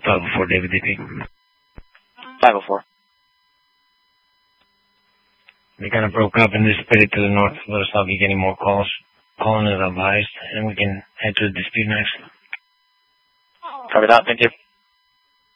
504 David DP. 504. We kind of broke up and dissipated to the north. Let us know if you get any more calls. Calling as advised, and we can head to the dispute next. Copy that. Thank you.